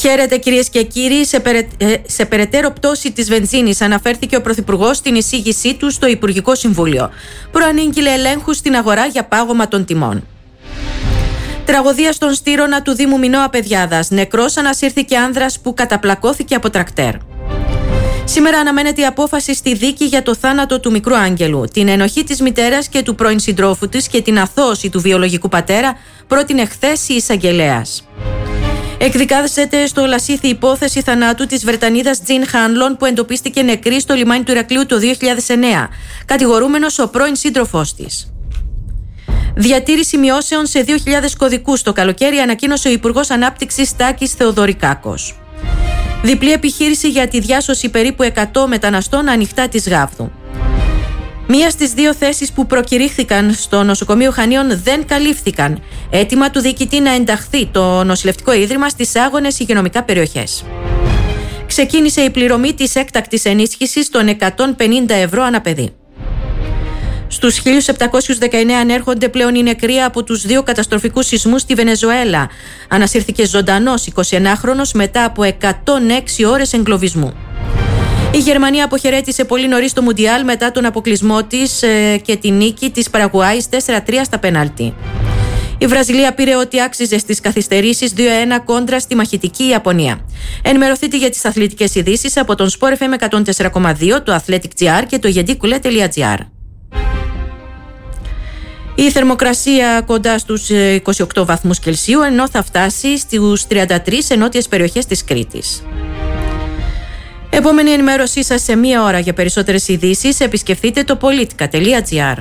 Χαίρετε κυρίες και κύριοι, σε περαιτέρω πτώση της βενζίνης αναφέρθηκε ο Πρωθυπουργός στην εισήγησή του στο Υπουργικό Συμβούλιο. Προανήγγειλε ελέγχους στην αγορά για πάγωμα των τιμών. Τραγωδία στον Στήρωνα του Δήμου Μινώα Παιδιάδας. Νεκρός ανασύρθηκε άνδρας που καταπλακώθηκε από τρακτέρ. Σήμερα αναμένεται η απόφαση στη δίκη για το θάνατο του μικρού Άγγελου. Την ενοχή της μητέρας και του πρώην συντρόφου της και την αθώωση του βιολογικού πατέρα πρότεινε χθες η εισαγγελέας. Εκδικάζεται στο Λασίθι υπόθεση θανάτου της Βρετανίδας Τζιν Χάνλον που εντοπίστηκε νεκρή στο λιμάνι του Ηρακλείου το 2009, κατηγορούμενος ο πρώην σύντροφός της. Διατήρηση μειώσεων σε 2.000 κωδικούς το καλοκαίρι ανακοίνωσε ο Υπουργός Ανάπτυξης Τάκης Θεοδωρικάκος. Διπλή επιχείρηση για τη διάσωση περίπου 100 μεταναστών ανοιχτά της Γάβδου. Μία στις δύο θέσεις που προκηρύχθηκαν στο νοσοκομείο Χανίων δεν καλύφθηκαν. Αίτημα του διοικητή να ενταχθεί το νοσηλευτικό ίδρυμα στις άγονες υγειονομικά περιοχές. Ξεκίνησε η πληρωμή της έκτακτης ενίσχυσης των 150 ευρώ ανά παιδί. Στους 1.719 ανέρχονται πλέον οι νεκροί από τους δύο καταστροφικούς σεισμούς στη Βενεζουέλα. Ανασύρθηκε ζωντανός 21χρονος μετά από 106 ώρες εγκλωβισμού. Η Γερμανία αποχαιρέτησε πολύ νωρίς το Μουντιάλ μετά τον αποκλεισμό της και τη νίκη της Παραγουάης 4-3 στα πέναλτι. Η Βραζιλία πήρε ό,τι άξιζε στις καθυστερήσεις 2-1 κόντρα στη μαχητική Ιαπωνία. Ενημερωθείτε για τις αθλητικές ειδήσεις από τον Sport FM 104,2, το Athletic GR και το yedikule.gr. Η θερμοκρασία κοντά στους 28 βαθμούς Κελσίου, ενώ θα φτάσει στους 33 σε νότιες περιοχές της Κρήτης. Επόμενη ενημέρωσή σας σε μία ώρα. Για περισσότερες ειδήσεις επισκεφτείτε το politica.gr.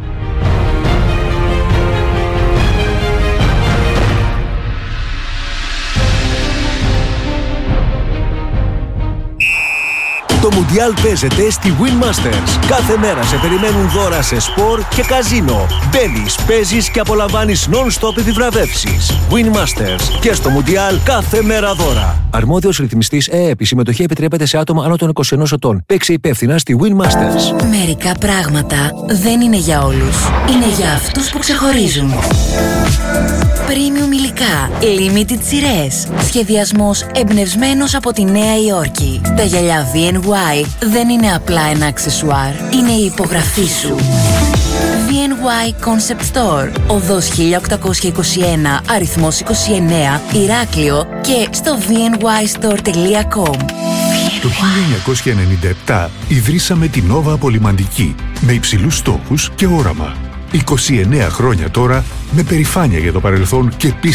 Το Μουντιάλ παίζεται στη Win Masters. Κάθε μέρα σε περιμένουν δώρα σε σπορ και καζίνο. Μπαίνεις, παίζεις και απολαμβάνεις non-stop επιβραβεύσεις. Win Masters. Και στο Μουντιάλ κάθε μέρα δώρα. Αρμόδιος ρυθμιστής ΕΕΠ. Η συμμετοχή επιτρέπεται σε άτομα άνω των 21 ετών. Παίξε υπεύθυνα στη Win Masters. Μερικά πράγματα δεν είναι για όλους. Είναι για αυτούς που ξεχωρίζουν. Premium υλικά. Limited σειρές. Σχεδιασμός εμπνευσμένος από τη Νέα Υόρκη. Τα γυαλιά VNY δεν είναι απλά ένα αξεσουάρ. Είναι η υπογραφή σου. VNY Concept Store. Οδός 1821, αριθμός 29, Ηράκλειο και στο vnystore.com. Το 1997 ιδρύσαμε την Nova Απολυμαντική με υψηλούς στόχους και όραμα. 29 χρόνια τώρα με περηφάνεια για το παρελθόν και